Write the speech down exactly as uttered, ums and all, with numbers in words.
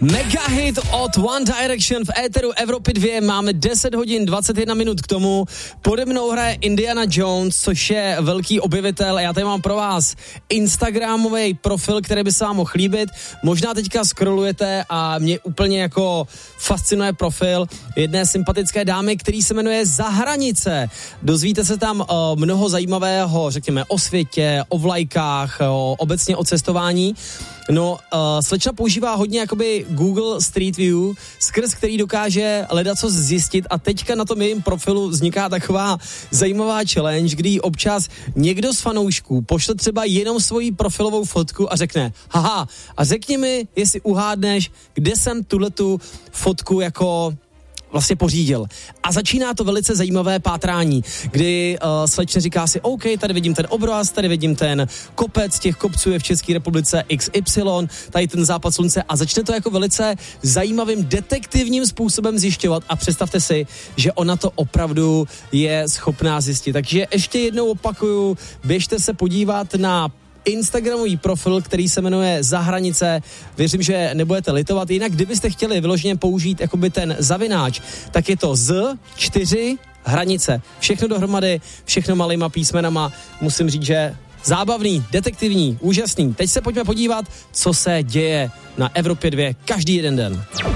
Mega hit od One Direction v éteru Evropy dva. Máme deset hodin dvacet jedna minut k tomu. Pode mnou hraje Indiana Jones, což je velký objevitel. Já tady mám pro vás instagramový profil, který by se vám mohl líbit. Možná teďka scrollujete a mě úplně jako fascinuje profil jedné sympatické dámy, který se jmenuje Za hranice. Dozvíte se tam uh, mnoho zajímavého, řekněme, o světě, o vlajkách, o, obecně o cestování. No, uh, slečna používá hodně jakoby Google Street View, skrz který dokáže ledacos zjistit a teďka na tom jejím profilu vzniká taková zajímavá challenge, kdy občas někdo z fanoušků pošle třeba jenom svoji profilovou fotku a řekne, haha, a řekni mi, jestli uhádneš, kde jsem tuhletu fotku jako vlastně pořídil. A začíná to velice zajímavé pátrání, kdy uh, slečna říká si, OK, tady vidím ten obraz, tady vidím ten kopec, těch kopců je v České republice iks ypsilon, tady ten západ slunce a začne to jako velice zajímavým detektivním způsobem zjišťovat a představte si, že ona to opravdu je schopná zjistit. Takže ještě jednou opakuju, běžte se podívat na instagramový profil, který se jmenuje Za hranice. Věřím, že nebudete litovat. Jinak, kdybyste chtěli vyloženě použít jakoby ten zavináč, tak je to z čtyři hranice. Všechno dohromady, všechno malýma písmenama. Musím říct, že zábavný, detektivní, úžasný. Teď se pojďme podívat, co se děje na Evropě dva každý jeden den.